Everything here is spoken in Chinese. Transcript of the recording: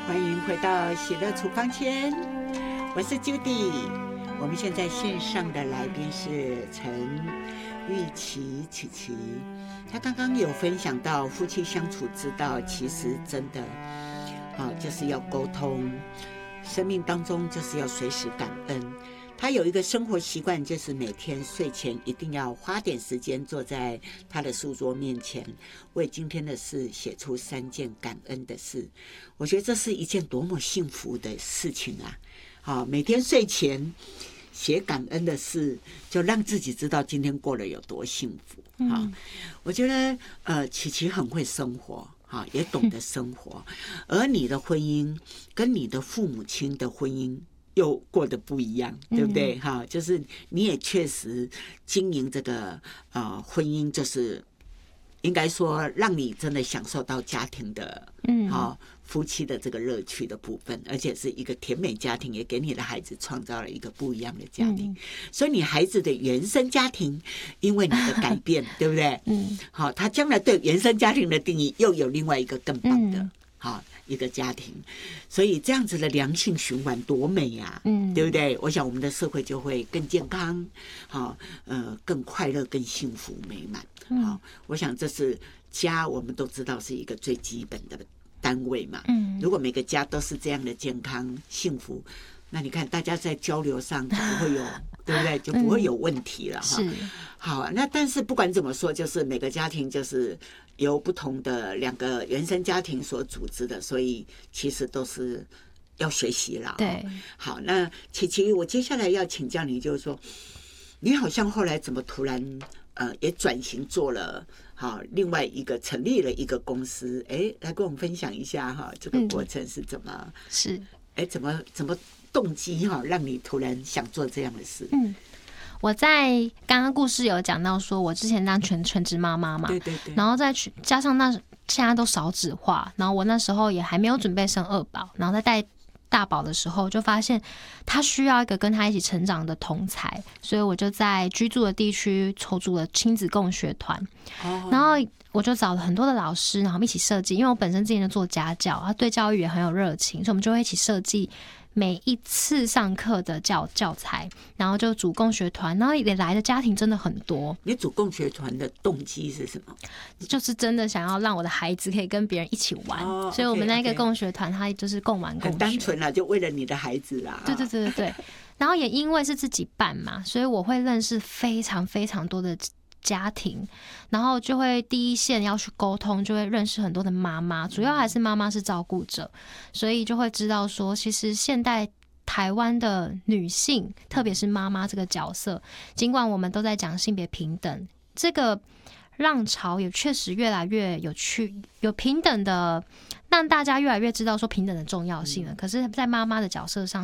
欢迎回到喜乐厨房间，我是 Judy。我们现在线上的来宾是陈玉琪琪琪，她刚刚有分享到夫妻相处之道，其实真的就是要沟通，生命当中就是要随时感恩。他有一个生活习惯，就是每天睡前一定要花点时间坐在他的书桌面前，为今天的事写出3件感恩的事。我觉得这是一件多么幸福的事情啊！每天睡前写感恩的事，就让自己知道今天过得有多幸福。我觉得琪琪很会生活，也懂得生活，而你的婚姻跟你的父母亲的婚姻又过得不一样，对不对？就是你也确实经营这个婚姻，就是应该说让你真的享受到家庭的夫妻的这个乐趣的部分，而且是一个甜美家庭，也给你的孩子创造了一个不一样的家庭。所以你孩子的原生家庭因为你的改变对不对？他将来对原生家庭的定义又有另外一个更棒的一个家庭，所以这样子的良性循环多美啊，对不对？我想我们的社会就会更健康，更快乐、更幸福美满。我想这是家，我们都知道是一个最基本的单位嘛。如果每个家都是这样的健康幸福，那你看大家在交流上就不会有对不对？就不会有问题了哈。好，那但是不管怎么说，就是每个家庭就是由不同的2个原生家庭所组织的，所以其实都是要学习了。 对， 好，那琪琪，我接下来要请教你，就是说，你好像后来怎么突然也转型做了另外一个成立了一个公司，来跟我们分享一下这个过程是怎么怎么动机让你突然想做这样的事？ 我在刚刚故事有讲到说，我之前当全职妈妈嘛， 对， 然后再加上现在都少子化，然后我那时候也还没有准备生2宝，然后在带大宝的时候，就发现他需要一个跟他一起成长的同才，所以我就在居住的地区筹组了亲子共学团，然后我就找了很多的老师，然后我们一起设计，因为我本身之前就做家教，他对教育也很有热情，所以我们就会一起设计每一次上课的教材，然后就组共学团，然后也来的家庭真的很多。 你组共学团的动机是什么？ 就是真的想要让我的孩子可以跟别人一起玩，所以我们那个共学团它就是共玩共学， 很单纯啦，就为了你的孩子啦。 对。然后也因为是自己办嘛，所以我会认识非常非常多的家庭，然后就会第一线要去沟通，就会认识很多的妈妈，主要还是妈妈是照顾者，所以就会知道说，其实现代台湾的女性，特别是妈妈这个角色，尽管我们都在讲性别平等，这个浪潮也确实越来越有趣，有平等的，让大家越来越知道说平等的重要性了。可是，在妈妈的角色上，